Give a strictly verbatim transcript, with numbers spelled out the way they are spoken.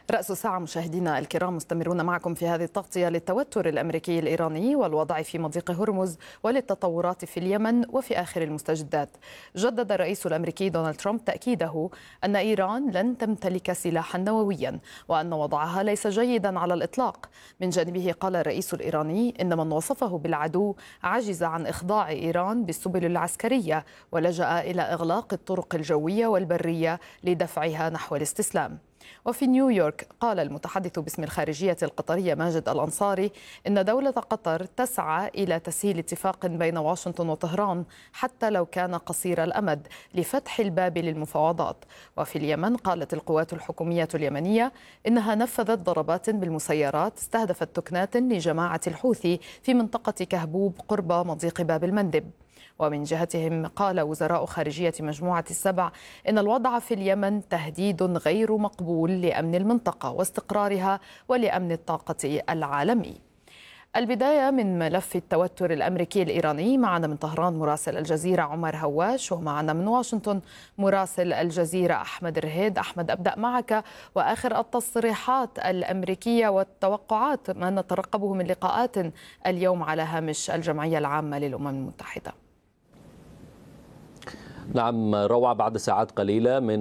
رأس الساعة مشاهدينا الكرام، مستمرون معكم في هذه التغطية للتوتر الأمريكي الإيراني والوضع في مضيق هرمز وللتطورات في اليمن وفي آخر المستجدات. جدد الرئيس الأمريكي دونالد ترامب تأكيده أن إيران لن تمتلك سلاحا نوويا وأن وضعها ليس جيدا على الإطلاق. من جانبه قال الرئيس الإيراني إن من وصفه بالعدو عجز عن إخضاع إيران بالسبل العسكرية ولجأ إلى إغلاق الطرق الجوية والبرية لدفعها نحو الاستسلام. وفي نيويورك قال المتحدث باسم الخارجية القطرية ماجد الأنصاري إن دولة قطر تسعى إلى تسهيل اتفاق بين واشنطن وطهران حتى لو كان قصير الأمد لفتح الباب للمفاوضات. وفي اليمن قالت القوات الحكومية اليمنية إنها نفذت ضربات بالمسيرات استهدفت تكنات لجماعة الحوثي في منطقة كهبوب قرب مضيق باب المندب. ومن جهتهم قال وزراء خارجية مجموعة السبع إن الوضع في اليمن تهديد غير مقبول لأمن المنطقة واستقرارها ولأمن الطاقة العالمي. البداية من ملف التوتر الأمريكي الإيراني. معنا من طهران مراسل الجزيرة عمر هواش، ومعنا من واشنطن مراسل الجزيرة أحمد رهيد. أحمد، أبدأ معك وآخر التصريحات الأمريكية والتوقعات ما نترقبه من لقاءات اليوم على هامش الجمعية العامة للأمم المتحدة. نعم روعة، بعد ساعات قليلة من